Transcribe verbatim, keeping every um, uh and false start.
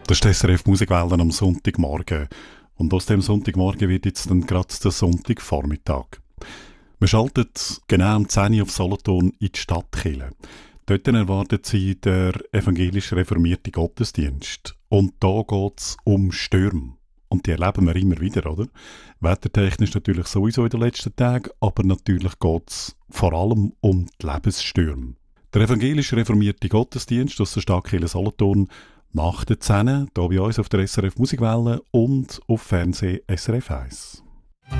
Das ist die S R F Musikwellen am Sonntagmorgen. Und aus dem Sonntagmorgen wird jetzt dann gerade der Sonntagvormittag. Wir schalten genau um zehn Uhr auf Solothurn in die Stadtkirche. Dort erwartet sie der evangelisch reformierte Gottesdienst. Und da geht es um Stürme. Und die erleben wir immer wieder, oder? Wettertechnisch natürlich sowieso in den letzten Tagen, aber natürlich geht es vor allem um die Lebensstürme. Der evangelisch reformierte Gottesdienst aus der Stadtkirche Solothurn nach der zehn, hier bei uns auf der S R F Musikwelle und auf Fernseh S R F eins.